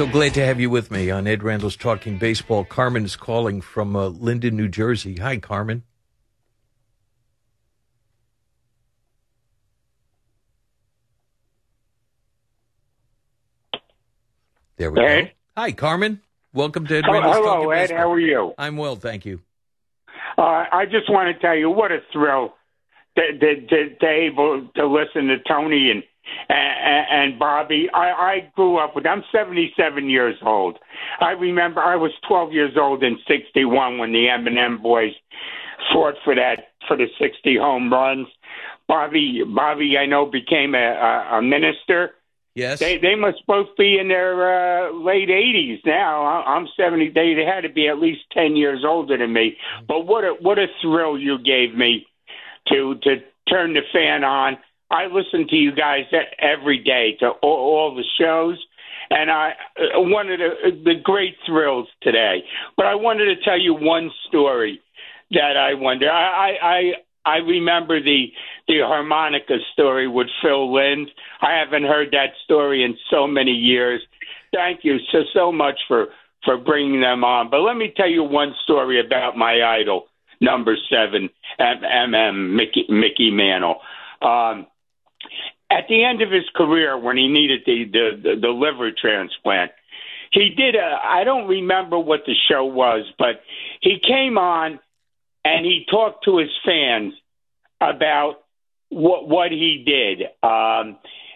So glad to have you with me on Ed Randall's Talking Baseball. Carmen is calling from Linden, New Jersey. Hi, Carmen. There we go. Hi, Carmen. Welcome to Ed Randall's Talking Hello, Ed. Baseball. How are you? I'm well, thank you. I just want to tell you what a thrill to able to listen to Tony and Bobby. I grew up with. I'm 77 years old. I remember I was 12 years old in '61 when the M&M boys fought for the 60 home runs. Bobby, I know, became a minister. Yes. They must both be in their late 80s now. I'm 70. They had to be at least 10 years older than me. But what a thrill you gave me to turn the fan on. I listen to you guys every day, to all the shows, and one of the great thrills today. But I wanted to tell you one story that I wonder. I remember the harmonica story with Phil Lind. I haven't heard that story in so many years. Thank you so much for bringing them on. But let me tell you one story about my idol, number 7, Mickey Mantle. At the end of his career, when he needed the liver transplant, he did I don't remember what the show was, but he came on and he talked to his fans about what he did. And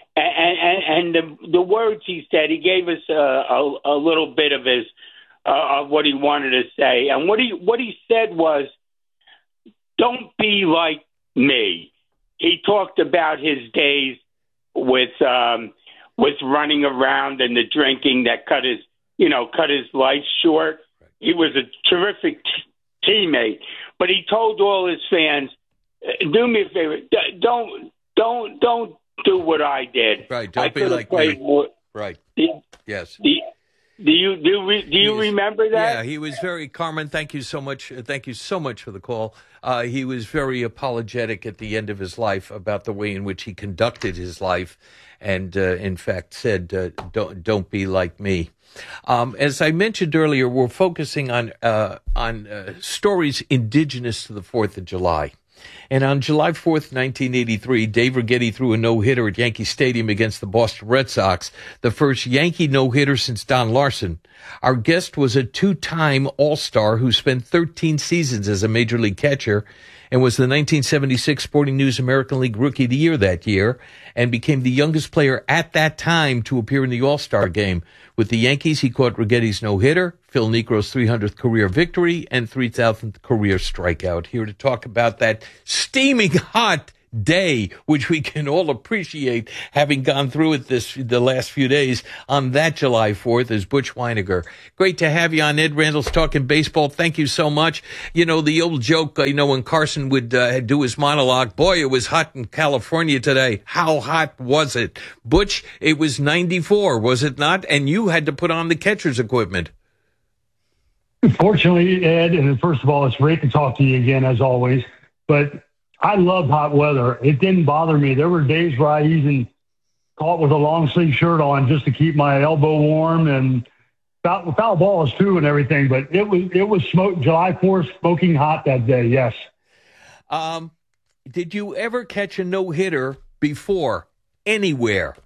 the words he said, he gave us a little bit of his of what he wanted to say. And what he said was, "Don't be like me." He talked about his days with running around and the drinking that cut his life short. He was a terrific teammate, but he told all his fans, "Do me a favor. Don't do what I did. Right. Don't be like me." More. Right. Yes. Do you remember that? Yeah, he was very, Carmen, thank you so much. Thank you so much for the call. He was very apologetic at the end of his life about the way in which he conducted his life, and in fact said, "Don't be like me." As I mentioned earlier, we're focusing on stories indigenous to the 4th of July. And on July 4th, 1983, Dave Righetti threw a no-hitter at Yankee Stadium against the Boston Red Sox, the first Yankee no-hitter since Don Larson. Our guest was a two-time All-Star who spent 13 seasons as a Major League catcher and was the 1976 Sporting News American League Rookie of the Year that year and became the youngest player at that time to appear in the All-Star game. With the Yankees, he caught Righetti's no-hitter, Phil Niekro's 300th career victory, and 3,000th career strikeout. Here to talk about that steaming hot day, which we can all appreciate having gone through it the last few days on that July 4th, is Butch Wynegar. Great to have you on Ed Randall's Talking Baseball. Thank you so much. You know, the old joke, when Carson would do his monologue, boy, it was hot in California today. How hot was it? Butch, it was 94, was it not? And you had to put on the catcher's equipment. Fortunately, Ed, and first of all, it's great to talk to you again, as always. But I love hot weather. It didn't bother me. There were days where I even caught with a long sleeve shirt on just to keep my elbow warm, and foul balls too and everything. But it was July 4th, smoking hot that day. Yes. Did you ever catch a no-hitter before anywhere?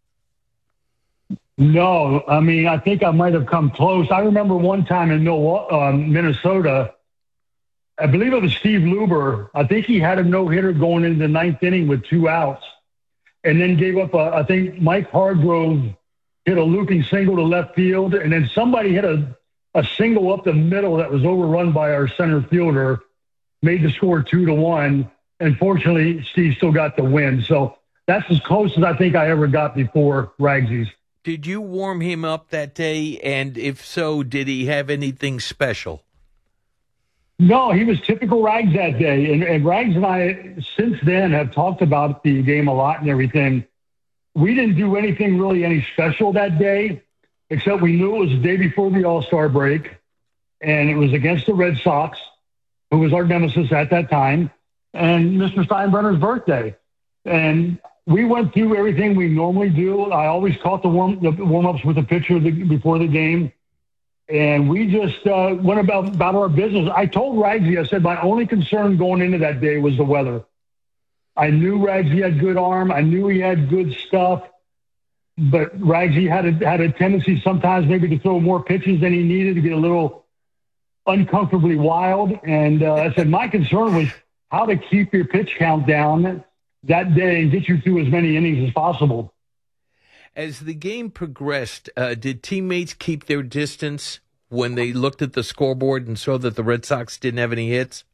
No. I mean, I think I might have come close. I remember one time in Minnesota, I believe it was Steve Luber. I think he had a no-hitter going into the 9th inning with 2 outs, and then gave up I think Mike Hargrove hit a looping single to left field, and then somebody hit a single up the middle that was overrun by our center fielder, made the score 2-1, and fortunately, Steve still got the win. So that's as close as I think I ever got before Ragsies. Did you warm him up that day, and if so, did he have anything special? No, he was typical Rags that day. And Rags and I, since then, have talked about the game a lot and everything. We didn't do anything really any special that day, except we knew it was the day before the All-Star break, and it was against the Red Sox, who was our nemesis at that time, and Mr. Steinbrenner's birthday. And we went through everything we normally do. I always caught the warm-ups with a picture before the game. And we just went about our business. I told Ragsy, I said, my only concern going into that day was the weather. I knew Ragsy had good arm. I knew he had good stuff. But Ragsy had a tendency sometimes maybe to throw more pitches than he needed, to get a little uncomfortably wild. And I said, my concern was how to keep your pitch count down that day and get you through as many innings as possible. As the game progressed, did teammates keep their distance when they looked at the scoreboard and saw that the Red Sox didn't have any hits?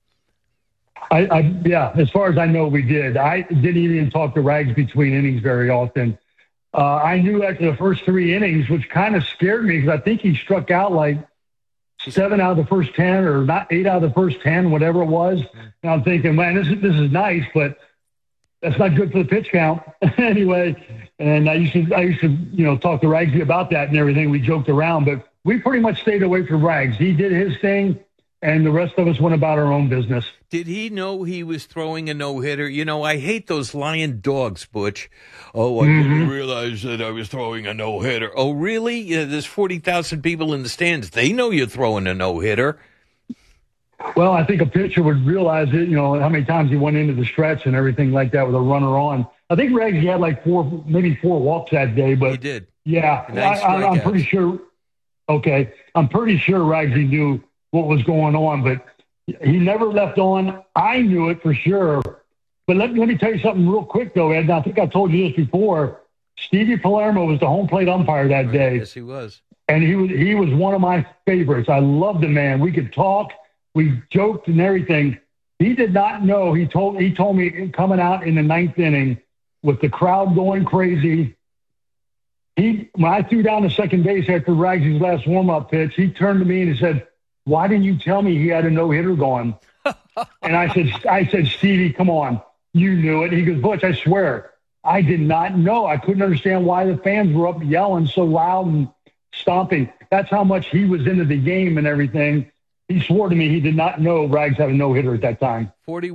Yeah, as far as I know, we did. I didn't even talk to Rags between innings very often. I knew after the first 3 innings, which kind of scared me because I think he struck out like 7 out of the first 10 or not 8 out of the first 10, whatever it was. And I'm thinking, man, this is nice, but that's not good for the pitch count. Anyway, and I used to, talk to Ragsy about that and everything. We joked around, but we pretty much stayed away from Rags. He did his thing, and the rest of us went about our own business. Did he know he was throwing a no-hitter? I hate those lying dogs, Butch. Oh, I didn't realize that I was throwing a no-hitter. Oh, really? There's 40,000 people in the stands. They know you're throwing a no-hitter. Well, I think a pitcher would realize it, how many times he went into the stretch and everything like that with a runner on. I think Ragsy had like 4 walks that day, but he did. Yeah, I'm pretty sure. Okay, I'm pretty sure Ragsy knew what was going on, but he never left on. I knew it for sure. But let me tell you something real quick, though, Ed. I think I told you this before. Stevie Palermo was the home plate umpire that day. Yes, he was. And he was one of my favorites. I loved the man. We could talk. We joked and everything. He did not know. He told me coming out in the 9th inning with the crowd going crazy. When I threw down to second base after Ragsy's last warm-up pitch, he turned to me and he said, "Why didn't you tell me he had a no-hitter going?" And I said, "Stevie, come on. You knew it." He goes, "Butch, I swear, I did not know. I couldn't understand why the fans were up yelling so loud and stomping." That's how much he was into the game and everything. He swore to me he did not know Rags had a no-hitter at that time.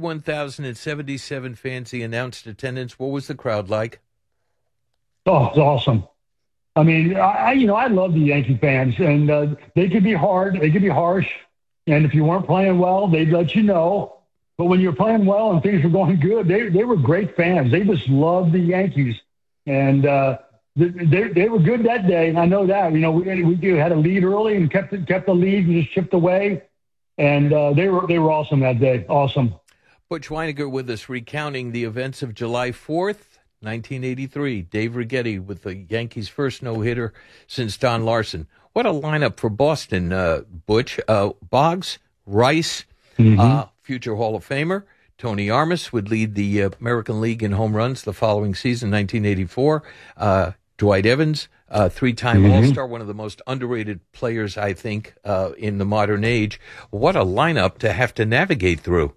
41,077 fans, the announced attendance. What was the crowd like? Oh, it's awesome. I mean, I love the Yankee fans, and they could be hard. They could be harsh. And if you weren't playing well, they'd let you know. But when you're playing well and things were going good, they were great fans. They just loved the Yankees. And they were good that day, and I know that. We had a lead early and kept the lead and just chipped away. And they were awesome that day. Awesome. Butch Wynegar with us, recounting the events of July 4th, 1983. Dave Righetti with the Yankees' first no-hitter since Don Larson. What a lineup for Boston, Butch. Boggs, Rice, future Hall of Famer. Tony Armas would lead the American League in home runs the following season, 1984. Dwight Evans, 3-time All-Star, one of the most underrated players, I think, in the modern age. What a lineup to have to navigate through.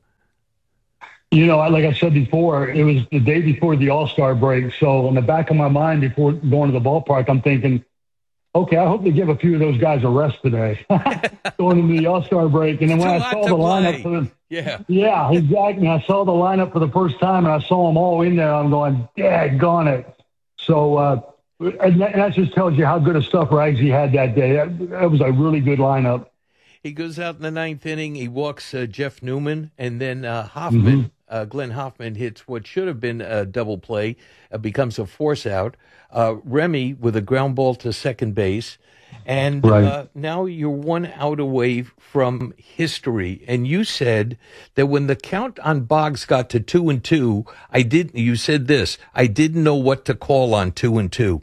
Like I said before, it was the day before the All-Star break. So in the back of my mind before going to the ballpark, I'm thinking, okay, I hope they give a few of those guys a rest today going into the All-Star break. And then when I saw the lineup, yeah, exactly. I saw the lineup for the first time and I saw them all in there. I'm going, daggone it. So, and that just tells you how good of stuff Ragsy had that day. That was a really good lineup. He goes out in the 9th inning. He walks Jeff Newman, and then Hoffman, Glenn Hoffman, hits what should have been a double play, becomes a force out. Remy with a ground ball to second base. And now you're 1 out away from history. And you said that when the count on Boggs got to 2-2, you said this, I didn't know what to call on 2-2.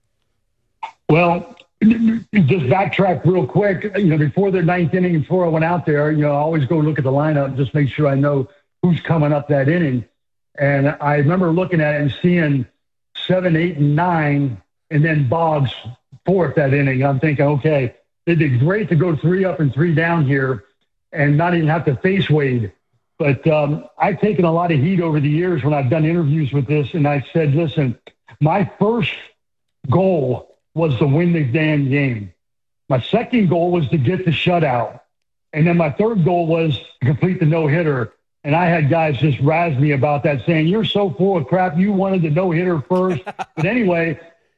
Well, just backtrack real quick. Before the 9th inning, before I went out there, I always go look at the lineup and just make sure I know who's coming up that inning. And I remember looking at it and seeing 7, 8, and 9, and then Boggs fourth that inning. I'm thinking, okay, it'd be great to go 3 up and 3 down here and not even have to face Wade. But I've taken a lot of heat over the years when I've done interviews with this, and I said, listen, my first goal was to win the damn game. My second goal was to get the shutout. And then my third goal was to complete the no-hitter. And I had guys just razz me about that, saying, "You're so full of crap. You wanted the no-hitter first." But anyway,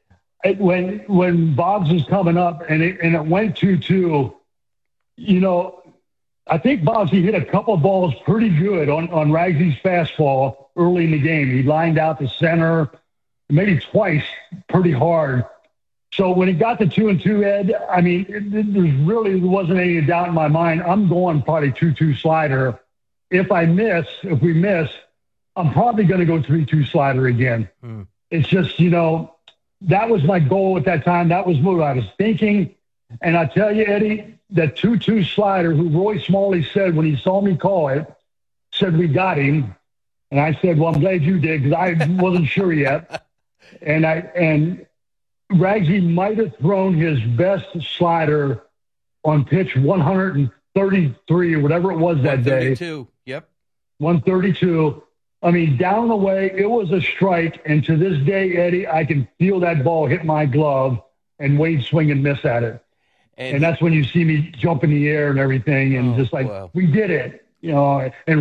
when Boggs was coming up and it went 2-2, you know, I think Boggs, he hit a couple balls pretty good on Ragsy's fastball early in the game. He lined out the center maybe twice pretty hard. So when it got to 2-2, Ed, I mean, there wasn't any doubt in my mind. I'm going probably 2-2 slider. If we miss, I'm probably going to go 3-2 slider again. It's just, you know, that was my goal at that time. That was what I was thinking. And I tell you, Eddie, that 2-2 slider, who Roy Smalley said when he saw me call it, said we got him. And I said, well, I'm glad you did, because I wasn't sure yet. And Ragsy might have thrown his best slider on pitch 133 or whatever it was that day. 132, yep. 132. I mean, down the way, it was a strike. And to this day, Eddie, I can feel that ball hit my glove and Wade swing and miss at it. And that's when you see me jump in the air and everything. And we did it, you know. And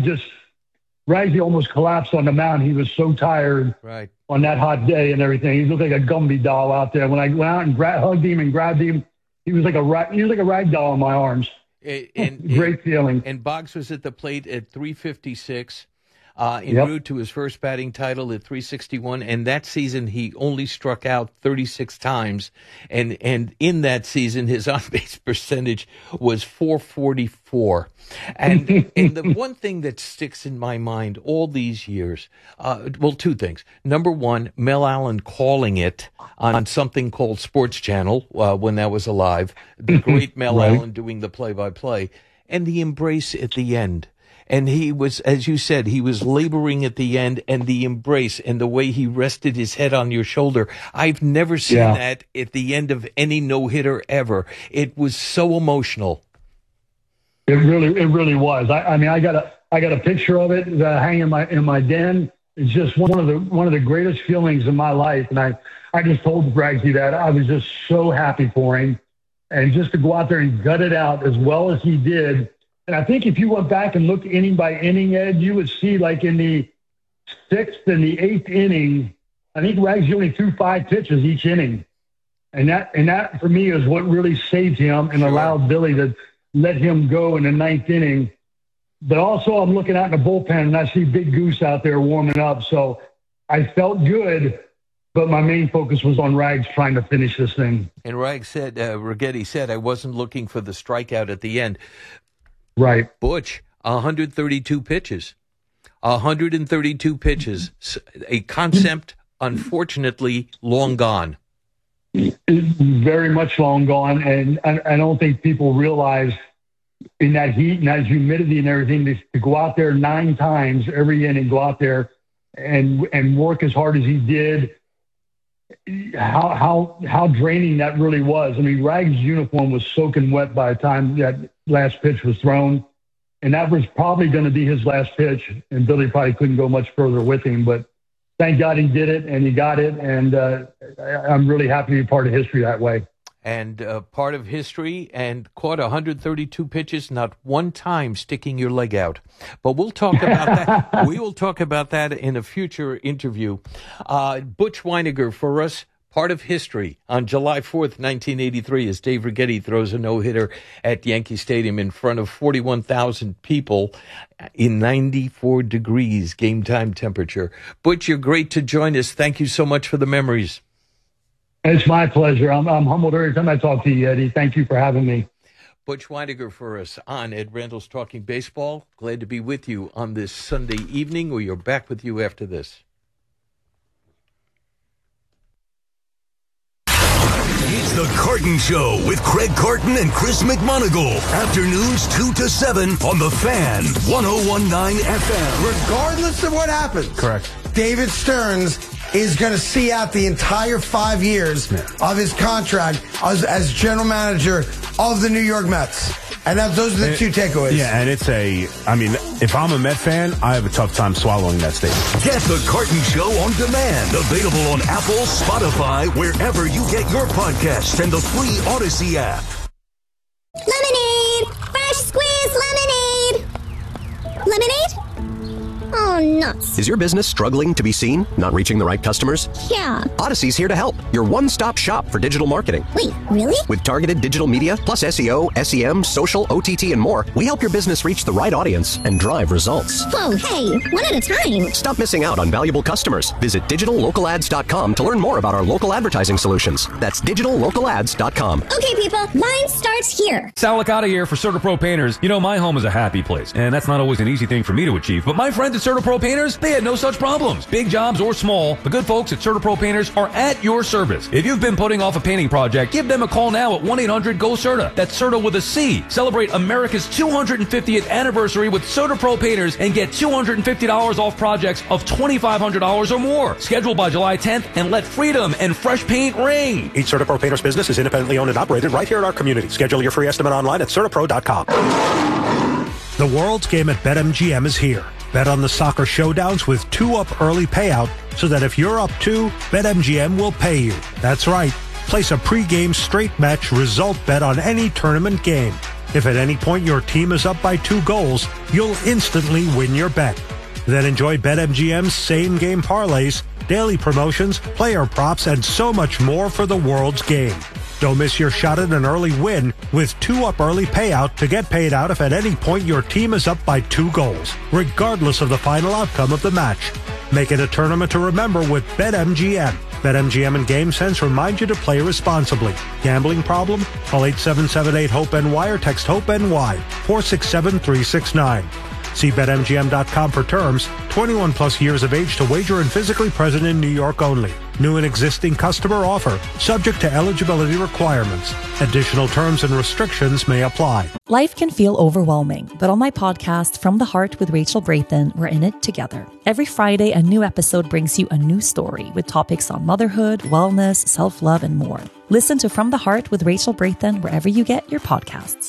Ragsy almost collapsed on the mound. He was so tired on that hot day and everything. He looked like a Gumby doll out there. When I went out and hugged him and grabbed him, he was like a rag doll in my arms. Great feeling. And Boggs was at the plate at 356. En route to his first batting title at 361, and that season he only struck out 36 times, and in that season his on-base percentage was .444. And the one thing that sticks in my mind all these years, two things. Number one, Mel Allen calling it on something called Sports Channel when that was alive, the great Mel Allen doing the play-by-play, and the embrace at the end. And he was, as you said, he was laboring at the end, and the embrace and the way he rested his head on your shoulder. I've never seen that at the end of any no-hitter ever. It was so emotional. It really was. I mean, I got a picture of it hanging in my den. It's just one of the greatest feelings in my life. And I just told Ragsy that I was just so happy for him, and just to go out there and gut it out as well as he did. And I think if you went back and looked inning by inning, Ed, you would see like in the 6th and the 8th inning, I think Ragsy only threw 5 pitches each inning. And that for me is what really saved him and allowed Billy to let him go in the 9th inning. But also I'm looking out in the bullpen and I see Big Goose out there warming up. So I felt good, but my main focus was on Rags trying to finish this thing. And Rags said, Righetti said, I wasn't looking for the strikeout at the end. Right. Butch, 132 pitches. 132 pitches. A concept, unfortunately, long gone. Very much long gone. And I don't think people realize in that heat and that humidity and everything, to go out there 9 times every inning, go out there and work as hard as he did, how draining that really was. I mean, Rags' uniform was soaking wet by the time that last pitch was thrown, and that was probably going to be his last pitch, and Billy probably couldn't go much further with him, but thank God he did it, and he got it, and I'm really happy to be part of history that way. And part of history, and caught 132 pitches, not one time sticking your leg out. But we'll talk about that. We will talk about that in a future interview. Butch Wynegar for us, part of history on July 4th, 1983, as Dave Righetti throws a no-hitter at Yankee Stadium in front of 41,000 people in 94 degrees game time temperature. Butch, you're great to join us. Thank you so much for the memories. It's my pleasure. I'm humbled every time I talk to you, Eddie. Thank you for having me. Butch Wynegar for us on Ed Randall's Talking Baseball. Glad to be with you on this Sunday evening. We are back with you after this. It's the Carton Show with Craig Carton and Chris McMonagle. Afternoons 2 to 7 on The Fan, 101.9 FM. Regardless of what happens. Correct. David Stearns is going to see out the entire 5 years of his contract as general manager of the New York Mets. And those are the 2 takeaways. Yeah, and if I'm a Met fan, I have a tough time swallowing that statement. Get the Carton Show on demand. Available on Apple, Spotify, wherever you get your podcasts, and the free Odyssey app. Lemonade! Fresh squeezed lemonade! Lemonade? gone nuts. Is your business struggling to be seen? Not reaching the right customers? Yeah. Odyssey's here to help. Your one-stop shop for digital marketing. Wait, really? With targeted digital media, plus SEO, SEM, social, OTT, and more, we help your business reach the right audience and drive results. Whoa, hey, one at a time. Stop missing out on valuable customers. Visit digitallocalads.com to learn more about our local advertising solutions. That's digitallocalads.com. Okay, people, mine starts here. Sal Licata here for CertaPro Painters. You know, my home is a happy place, and that's not always an easy thing for me to achieve, but my friends at CertaPro Painters, they had no such problems. Big jobs or small, the good folks at CertaPro Painters are at your service. If you've been putting off a painting project, give them a call now at 1-800-GO-CERTA. That's CERTA with a C. Celebrate America's 250th anniversary with CertaPro Painters and get $250 off projects of $2,500 or more. Schedule by July 10th and let freedom and fresh paint ring. Each CertaPro Painters business is independently owned and operated right here in our community. Schedule your free estimate online at CertaPro.com. The World's Game at BetMGM is here. Bet on the soccer showdowns with 2-up early payout so that if you're up 2, BetMGM will pay you. That's right. Place a pregame straight match result bet on any tournament game. If at any point your team is up by 2 goals, you'll instantly win your bet. Then enjoy BetMGM's same-game parlays, daily promotions, player props, and so much more for the World's Game. Don't miss your shot at an early win with 2-up early payout to get paid out if at any point your team is up by 2 goals, regardless of the final outcome of the match. Make it a tournament to remember with BetMGM. BetMGM and GameSense remind you to play responsibly. Gambling problem? Call 877-8-HOPE-NY or text HOPE-NY 467-369. See BetMGM.com for terms. 21 plus years of age to wager and physically present in New York only. New and existing customer offer. Subject to eligibility requirements. Additional terms and restrictions may apply. Life can feel overwhelming, but on my podcast, From the Heart with Rachel Brathen, we're in it together. Every Friday, a new episode brings you a new story with topics on motherhood, wellness, self-love, and more. Listen to From the Heart with Rachel Brathen wherever you get your podcasts.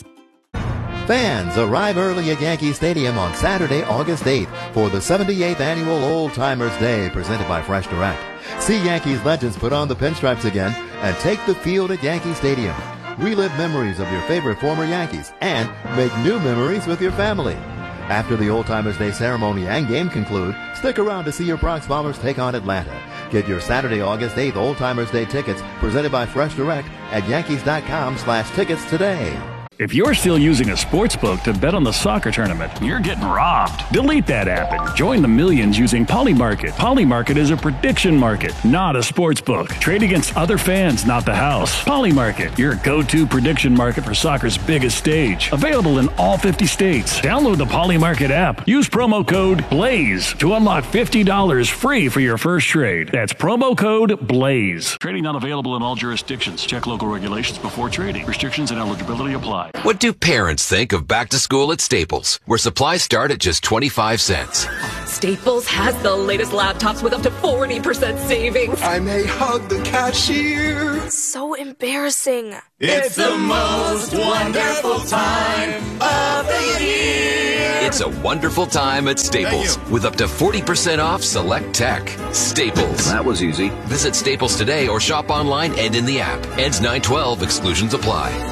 Fans arrive early at Yankee Stadium on Saturday, August 8th for the 78th Annual Old Timers Day presented by Fresh Direct. See Yankees legends put on the pinstripes again and take the field at Yankee Stadium. Relive memories of your favorite former Yankees and make new memories with your family. After the Old Timers Day ceremony and game conclude, stick around to see your Bronx Bombers take on Atlanta. Get your Saturday, August 8th Old Timers Day tickets presented by Fresh Direct at Yankees.com/tickets today. If you're still using a sportsbook to bet on the soccer tournament, you're getting robbed. Delete that app and join the millions using Polymarket. Polymarket is a prediction market, not a sportsbook. Trade against other fans, not the house. Polymarket, your go-to prediction market for soccer's biggest stage. Available in all 50 states. Download the Polymarket app. Use promo code BLAZE to unlock $50 free for your first trade. That's promo code BLAZE. Trading not available in all jurisdictions. Check local regulations before trading. Restrictions and eligibility apply. What do parents think of back to school at Staples, where supplies start at just 25 cents? Staples has the latest laptops with up to 40% savings. I may hug the cashier. So embarrassing. It's the most wonderful time of the year. It's a wonderful time at Staples with up to 40% off select tech. Staples. That was easy. Visit Staples today or shop online and in the app. Ends 9/12. Exclusions apply.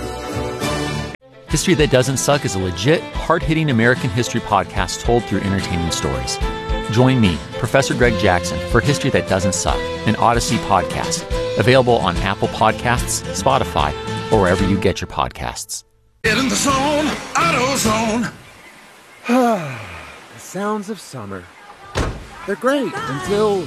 History That Doesn't Suck is a legit, hard-hitting American history podcast told through entertaining stories. Join me, Professor Greg Jackson, for History That Doesn't Suck, an Odyssey podcast, available on Apple Podcasts, Spotify, or wherever you get your podcasts. Get in the zone, AutoZone. The sounds of summer. They're great until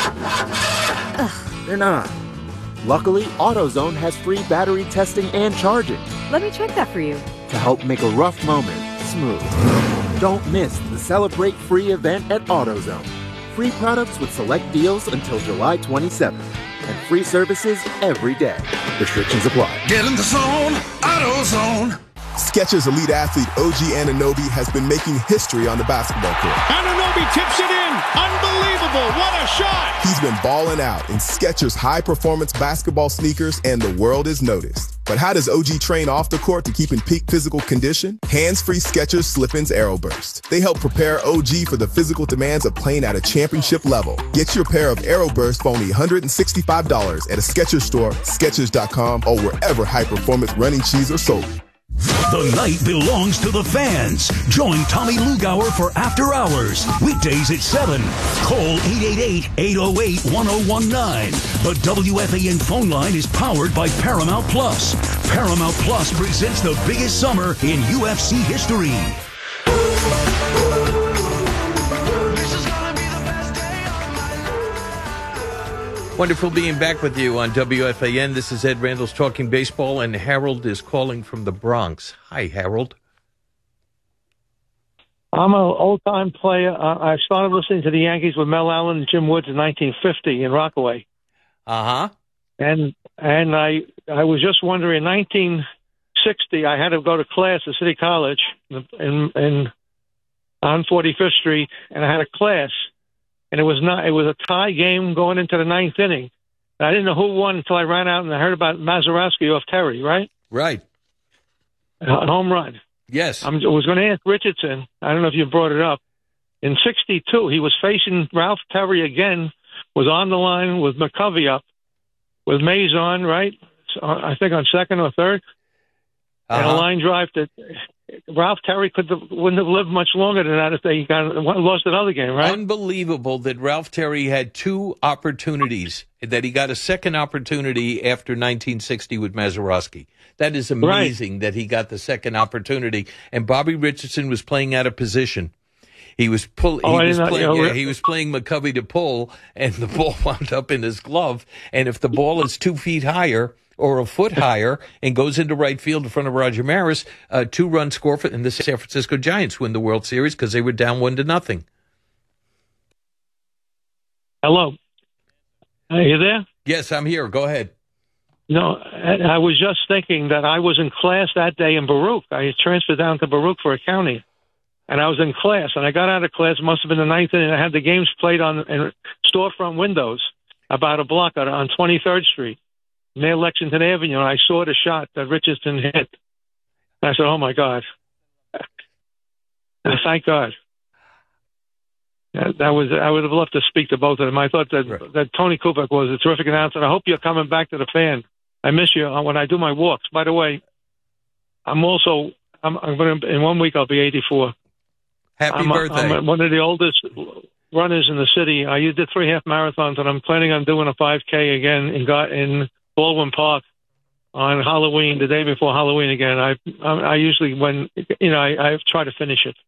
they're not. Luckily, AutoZone has free battery testing and charging. Let me check that for you. To help make a rough moment smooth. Don't miss the Celebrate Free event at AutoZone. Free products with select deals until July 27th. And free services every day. Restrictions apply. Get in the zone, AutoZone. Skechers elite athlete OG Anunoby has been making history on the basketball court. Anunoby tips it in. Unbelievable. What a shot. He's been balling out in Skechers high-performance basketball sneakers, and the world has noticed. But how does OG train off the court to keep in peak physical condition? Hands-free Skechers Slip-ins Aeroburst. They help prepare OG for the physical demands of playing at a championship level. Get your pair of Aeroburst for only $165 at a Skechers store, Skechers.com, or wherever high-performance running shoes are sold. The night belongs to the fans. Join Tommy Lugauer for After Hours. Weekdays at 7. Call 888-808-1019. The WFAN phone line is powered by Paramount Plus. Paramount Plus presents the biggest summer in UFC history. Wonderful being back with you on WFAN. This is Ed Randall's Talking Baseball, and Harold is calling from the Bronx. Hi, Harold. I'm an old-time player. I started listening to the Yankees with Mel Allen and Jim Woods in 1950 in Rockaway. Uh-huh. And I was just wondering, in 1960, I had to go to class at City College on 45th Street, and I had a class. And it was a tie game going into the ninth inning. And I didn't know who won until I ran out and I heard about Mazeroski off Terry, right? Right. A home run. Yes. I was going to ask Richardson. I don't know if you brought it up. In 62, he was facing Ralph Terry again, was on the line with McCovey up, with Mays on, right? So I think on second or third. And a line drive that Ralph Terry wouldn't have lived much longer than that if they lost another game, right? Unbelievable that Ralph Terry had two opportunities, that he got a second opportunity after 1960 with Mazeroski. That is amazing that he got the second opportunity. And Bobby Richardson was playing out of position. He was playing McCovey to pull, and the ball wound up in his glove. And if the ball is 2 feet higher or a foot higher and goes into right field in front of Roger Maris, a 2-run score and the San Francisco Giants win the World Series because they were down 1-0. Hello. Are you there? Yes, I'm here. Go ahead. No, I was just thinking that I was in class that day in Baruch. I transferred down to Baruch for accounting. And I was in class, and I got out of class, it must have been the ninth inning, and I had the games played in storefront windows about a block on 23rd Street, near Lexington Avenue, and I saw the shot that Richardson hit. And I said, oh, my God. And thank God. I would have loved to speak to both of them. I thought that Tony Kubek was a terrific announcer. I hope you're coming back to the fan. I miss you when I do my walks. By the way, I'm going to, in 1 week, I'll be 84. Happy birthday. I'm one of the oldest runners in the city. I did 3 half marathons, and I'm planning on doing a 5K again in Baldwin Park on Halloween, the day before Halloween again. I usually, I try to finish it.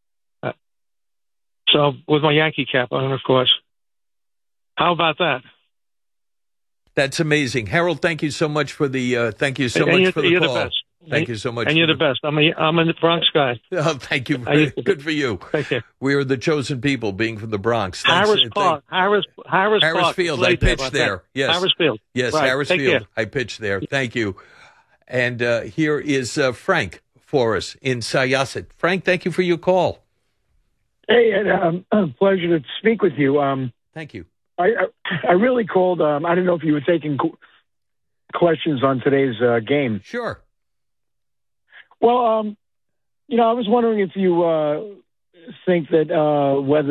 So with my Yankee cap on, of course. How about that? That's amazing. Harold, thank you so much for the You're call. the best. Thank you so much. And you're the best. I'm a Bronx guy. Oh, thank you. Good for you. Thank you. We are the chosen people, being from the Bronx. Harris Park. Harris Park. Field. I pitched there. Yes. Harris Field. Yes, right. Harris Field. I pitched there. Thank you. And here is Frank for us in Syosset. Frank, thank you for your call. Hey, Ed, pleasure to speak with you. Thank you. I really called. I don't know if you were taking questions on today's game. Sure. Well, I was wondering if you think that whether